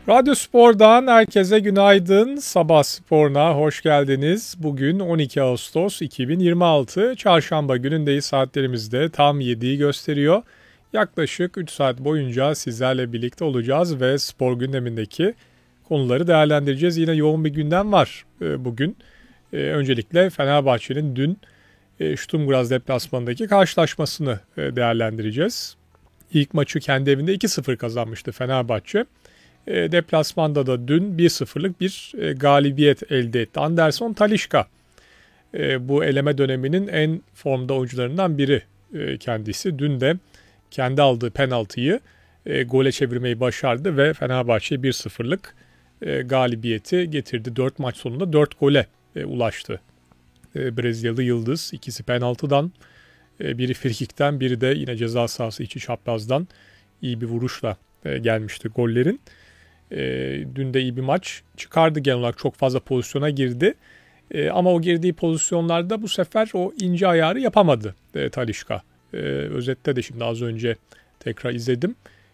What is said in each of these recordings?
Radyo Spor'dan herkese günaydın. Sabah sporuna hoş geldiniz. Bugün 12 Ağustos 2026. Çarşamba günündeyiz. Saatlerimizde tam 7'yi gösteriyor. Yaklaşık 3 saat boyunca sizlerle birlikte olacağız ve spor gündemindeki konuları değerlendireceğiz. Yine yoğun bir gündem var bugün. Öncelikle Fenerbahçe'nin dün Sturm Graz deplasmanındaki karşılaşmasını değerlendireceğiz. İlk maçı kendi evinde 2-0 kazanmıştı Fenerbahçe. Deplasmanda da dün 1-0'lık bir galibiyet elde etti. Anderson Talisca bu eleme döneminin en formda oyuncularından biri kendisi. Dün de kendi aldığı penaltıyı gole çevirmeyi başardı ve Fenerbahçe 1-0'lık galibiyeti getirdi. 4 maç sonunda 4 gole ulaştı. Brezilyalı Yıldız, ikisi penaltıdan, biri frikikten, biri de yine ceza sahası içi çaprazdan iyi bir vuruşla gelmişti gollerin. Dün de iyi bir maç çıkardı, genel olarak çok fazla pozisyona girdi. Ama o girdiği pozisyonlarda bu sefer o ince ayarı yapamadı Talisca. Özette de şimdi az önce tekrar izledim.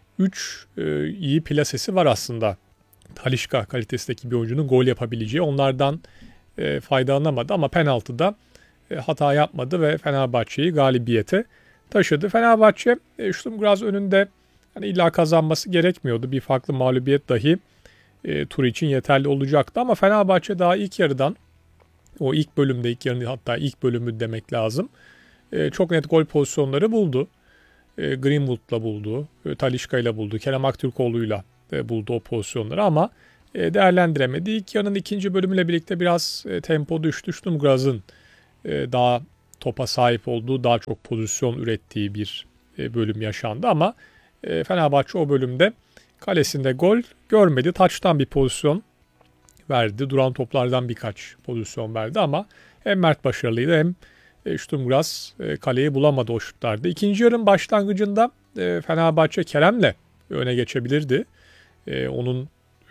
3 iyi plasesi var aslında Talisca kalitesindeki bir oyuncunun gol yapabileceği. Onlardan faydalanamadı ama penaltıda hata yapmadı ve Fenerbahçe'yi galibiyete taşıdı. Fenerbahçe Sturm Graz önünde hani illa kazanması gerekmiyordu. Bir farklı mağlubiyet dahi tur için yeterli olacaktı. Ama Fenerbahçe daha ilk yarıdan, o ilk bölümde, ilk yarının hatta ilk bölümü demek lazım, çok net gol pozisyonları buldu. Greenwood'la buldu, Talisca'yla buldu, Kerem Aktürkoğlu'yla buldu o pozisyonları ama değerlendiremedi. İlk yarının ikinci bölümüyle birlikte biraz tempo düştü. Sturm Graz'ın daha topa sahip olduğu, daha çok pozisyon ürettiği bir bölüm yaşandı ama Fenerbahçe o bölümde kalesinde gol görmedi. Taçtan bir pozisyon verdi. Duran toplardan birkaç pozisyon verdi ama hem Mert başarılıydı hem Sturm Graz kaleyi bulamadı o şutlarda. İkinci yarının başlangıcında Fenerbahçe Kerem'le öne geçebilirdi. Onun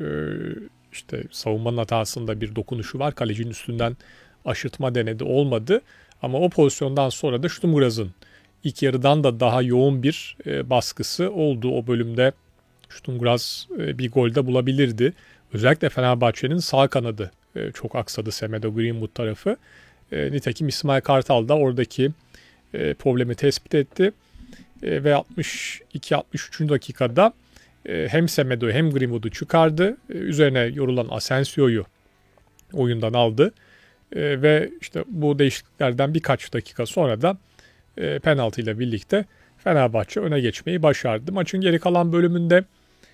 işte savunmanın hatasında bir dokunuşu var. Kalecinin üstünden aşırtma denedi, olmadı. Ama o pozisyondan sonra da Sturm Graz'ın İlk yarıdan da daha yoğun bir baskısı oldu. O bölümde Sturm Graz bir golde bulabilirdi. Özellikle Fenerbahçe'nin sağ kanadı çok aksadı, Semedo Greenwood tarafı. Nitekim İsmail Kartal da oradaki problemi tespit etti. Ve 62-63. dakikada hem Semedo'yu hem Greenwood'u çıkardı. Üzerine yorulan Asensio'yu oyundan aldı. Ve işte bu değişikliklerden birkaç dakika sonra da penaltıyla birlikte Fenerbahçe öne geçmeyi başardı. Maçın geri kalan bölümünde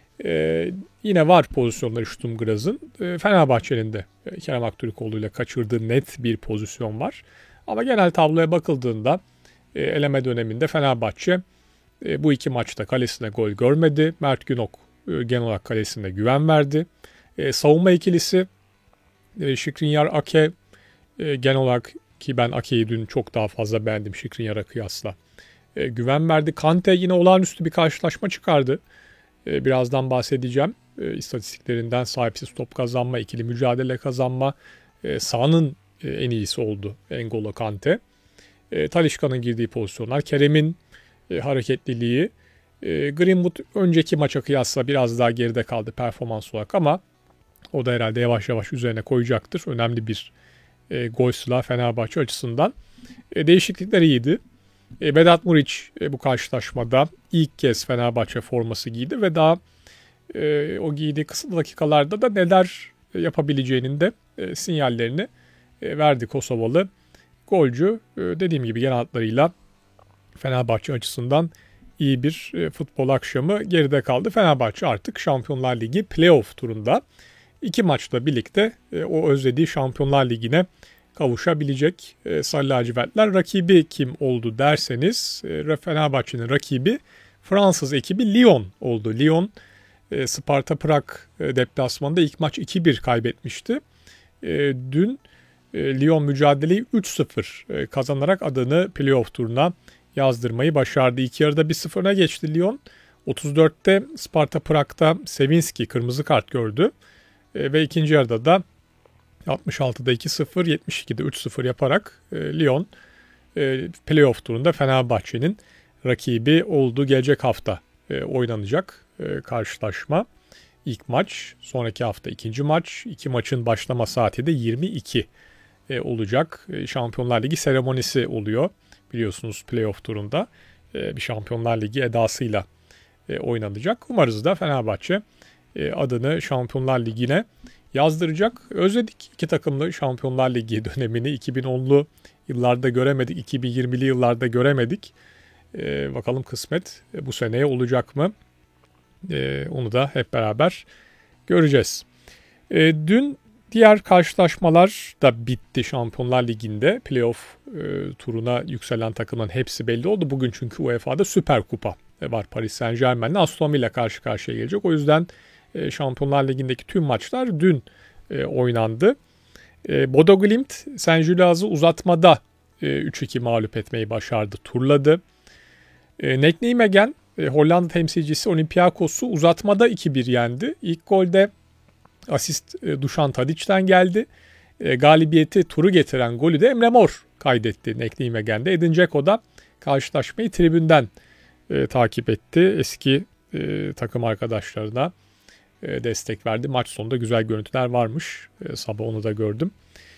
yine var pozisyonları Sturm Graz'ın. Fenerbahçe'nin de Kerem Aktürkoğlu ile kaçırdığı net bir pozisyon var. Ama genel tabloya bakıldığında eleme döneminde Fenerbahçe bu iki maçta kalesine gol görmedi. Mert Günok genel olarak kalesine güven verdi. Savunma ikilisi Skriniar Ake genel olarak, ki ben Ake'yi dün çok daha fazla beğendim Skriniar'a kıyasla, güven verdi. Kante yine olağanüstü bir karşılaşma çıkardı. Birazdan bahsedeceğim. İstatistiklerinden sahipsiz top kazanma, ikili mücadele kazanma, sahanın en iyisi oldu N'Golo Kante. Talisca'nın girdiği pozisyonlar, Kerem'in hareketliliği, Greenwood önceki maça kıyasla biraz daha geride kaldı performans olarak ama o da herhalde yavaş yavaş üzerine koyacaktır. Önemli bir gol silahı Fenerbahçe açısından. Değişiklikler iyiydi. Vedat Muriç bu karşılaşmada ilk kez Fenerbahçe forması giydi ve daha o giydiği kısıtlı dakikalarda da neler yapabileceğinin de sinyallerini verdi Kosovalı golcü. Dediğim gibi genel hatlarıyla Fenerbahçe açısından iyi bir futbol akşamı geride kaldı. Fenerbahçe artık Şampiyonlar Ligi playoff turunda. 2 maçla birlikte o özlediği Şampiyonlar Ligi'ne kavuşabilecek. Sarı lacivertler rakibi kim oldu derseniz, Fenerbahçe'nin rakibi Fransız ekibi Lyon oldu. Lyon Sparta Prag deplasmanında ilk maç 2-1 kaybetmişti. Dün Lyon mücadeleyi 3-0 kazanarak adını playoff turuna yazdırmayı başardı. İlk yarıda 1-0 öne geçti Lyon. 34'te Sparta Prag'da Sevinski kırmızı kart gördü. Ve ikinci yarıda da 66'da 2-0, 72'de 3-0 yaparak Lyon playoff turunda Fenerbahçe'nin rakibi oldu. Gelecek hafta oynanacak karşılaşma. ilk maç, sonraki hafta ikinci maç. 2 maçın başlama saati de 22 olacak. Şampiyonlar Ligi seremonisi oluyor. Biliyorsunuz playoff turunda bir Şampiyonlar Ligi edasıyla oynanacak. Umarız da Fenerbahçe adını Şampiyonlar Ligi'ne yazdıracak. Özledik iki takımlı Şampiyonlar Ligi dönemini. 2010'lu yıllarda göremedik, 2020'li yıllarda göremedik. Bakalım kısmet bu seneye olacak mı? Onu da hep beraber göreceğiz. Dün diğer karşılaşmalar da bitti Şampiyonlar Ligi'nde. Playoff turuna yükselen takımların hepsi belli oldu. Bugün çünkü UEFA'da Süper Kupa var. Paris Saint-Germain'le Aston Villa karşı karşıya gelecek. O yüzden Şampiyonlar Ligi'ndeki tüm maçlar dün oynandı. Bodo Glimt Saint-Gilloise'ı uzatmada 3-2 mağlup etmeyi başardı, turladı. Nek Nijmegen Hollanda temsilcisi Olympiakos'u uzatmada 2-1 yendi. İlk golde asist Dušan Tadić'ten geldi. Galibiyeti turu getiren golü de Emre Mor kaydetti Nek Nijmegen'de. Edin Dzeko da karşılaşmayı tribünden takip etti. Eski takım arkadaşlarına destek verdi. Maç sonunda güzel görüntüler varmış. Sabah onu da gördüm.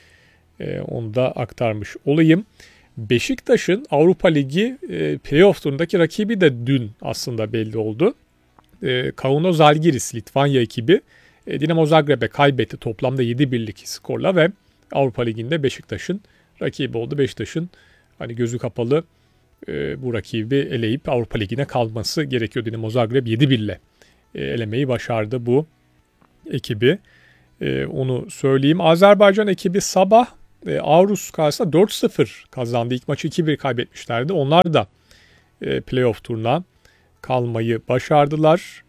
Onu da aktarmış olayım. Beşiktaş'ın Avrupa Ligi playoff turundaki rakibi de dün aslında belli oldu. Kauno Žalgiris Litvanya ekibi Dinamo Zagreb'e kaybetti toplamda 7-1'lik skorla ve Avrupa Ligi'nde Beşiktaş'ın rakibi oldu. Beşiktaş'ın hani gözü kapalı bu rakibi eleyip Avrupa Ligi'ne kalması gerekiyor. Dinamo Zagreb 7-1 ile elemeyi başardı bu ekibi. Onu söyleyeyim. Azerbaycan ekibi sabah Aarhus karşısında 4-0 kazandı. İlk maçı 2-1 kaybetmişlerdi. Onlar da playoff turuna kalmayı başardılar.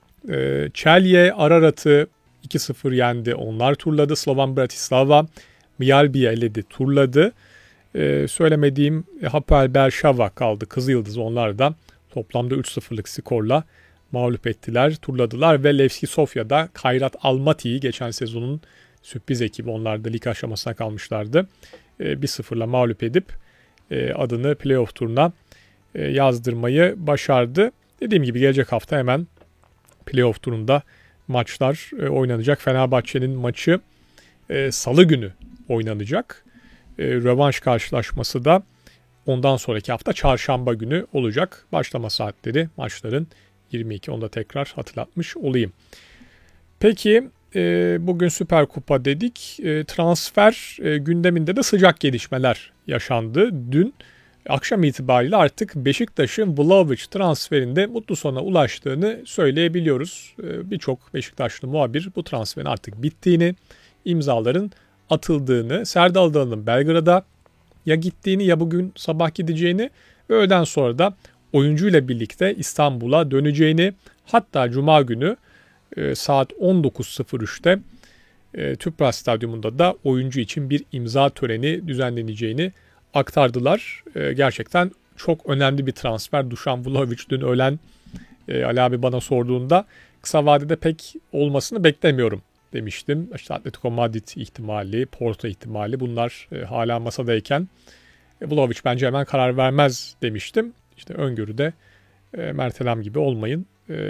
Celje Ararat'ı 2-0 yendi. Onlar turladı. Slovan Bratislava Mjalbi'yi eledi, turladı. Söylemediğim Hapoel Berşava kaldı. Kızılyıldız onlar da toplamda 3-0'lık skorla mağlup ettiler, turladılar ve Levski Sofya'da Kayrat Almaty'yi geçen sezonun sürpriz ekibi, onlar da lig aşamasına kalmışlardı. 1-0'la mağlup edip adını playoff turuna yazdırmayı başardı. Dediğim gibi gelecek hafta hemen playoff turunda maçlar oynanacak. Fenerbahçe'nin maçı Salı günü oynanacak. Rövanş karşılaşması da ondan sonraki hafta Çarşamba günü olacak. Başlama saatleri maçların 22. Onu da tekrar hatırlatmış olayım. Peki bugün Süper Kupa dedik. Transfer gündeminde de sıcak gelişmeler yaşandı. Dün akşam itibariyle artık Beşiktaş'ın Vlahović transferinde mutlu sona ulaştığını söyleyebiliyoruz. Birçok Beşiktaşlı muhabir bu transferin artık bittiğini, imzaların atıldığını, Serdal Adalı'nın Belgrad'a ya gittiğini ya bugün sabah gideceğini ve öğleden sonra da oyuncuyla birlikte İstanbul'a döneceğini, hatta Cuma günü saat 19.03'te Tüpraş Stadyumunda da oyuncu için bir imza töreni düzenleneceğini aktardılar. Gerçekten çok önemli bir transfer. Dušan Vlahović dün öğlen Ali abi bana sorduğunda kısa vadede pek olmasını beklemiyorum demiştim. İşte Atletico Madrid ihtimali, Porto ihtimali bunlar hala masadayken Vlahović bence hemen karar vermez demiştim. İşte öngörüde Mertelem gibi olmayın.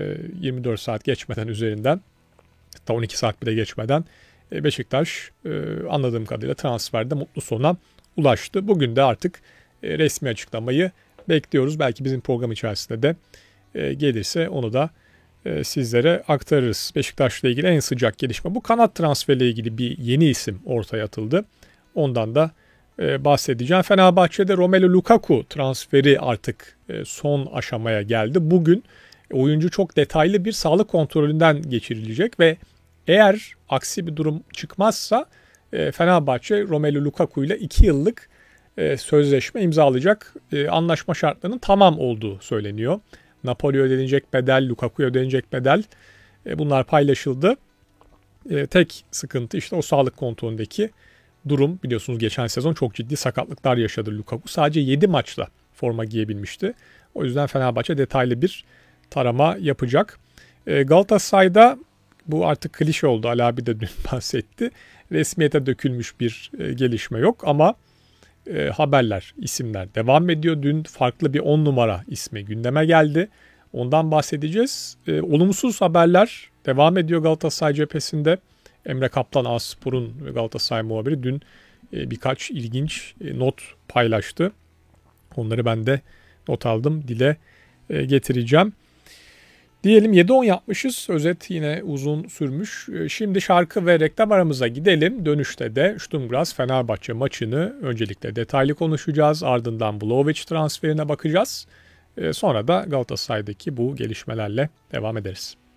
24 saat geçmeden üzerinden, hatta 12 saat bile geçmeden Beşiktaş anladığım kadarıyla transferde mutlu sona ulaştı. Bugün de artık resmi açıklamayı bekliyoruz. Belki bizim program içerisinde de gelirse onu da sizlere aktarırız. Beşiktaş'la ilgili en sıcak gelişme bu. Kanat transferiyle ilgili bir yeni isim ortaya atıldı. Ondan da bahsedeceğim. Fenerbahçe'de Romelu Lukaku transferi artık son aşamaya geldi. Bugün oyuncu çok detaylı bir sağlık kontrolünden geçirilecek ve eğer aksi bir durum çıkmazsa Fenerbahçe Romelu Lukaku ile 2 yıllık sözleşme imzalayacak. Anlaşma şartlarının tamam olduğu söyleniyor. Napoli'ye ödenecek bedel, Lukaku'ya ödenecek bedel bunlar paylaşıldı. Tek sıkıntı işte o sağlık kontrolündeki durum. Biliyorsunuz geçen sezon çok ciddi sakatlıklar yaşadı Lukaku. Sadece 7 maçla forma giyebilmişti. O yüzden Fenerbahçe detaylı bir tarama yapacak. Galatasaray'da bu artık klişe oldu. Ali abi de dün bahsetti. Resmiyete dökülmüş bir gelişme yok ama haberler, isimler devam ediyor. Dün farklı bir 10 numara ismi gündeme geldi. Ondan bahsedeceğiz. Olumsuz haberler devam ediyor Galatasaray cephesinde. Emre Kaplan Aspor'un Galatasaray muhabiri dün birkaç ilginç not paylaştı. Onları ben de not aldım, dile getireceğim. Diyelim 7-10 yapmışız. Özet yine uzun sürmüş. Şimdi şarkı ve reklam aramıza gidelim. Dönüşte de Sturm Graz Fenerbahçe maçını öncelikle detaylı konuşacağız. Ardından Vlahovic transferine bakacağız. Sonra da Galatasaray'daki bu gelişmelerle devam ederiz.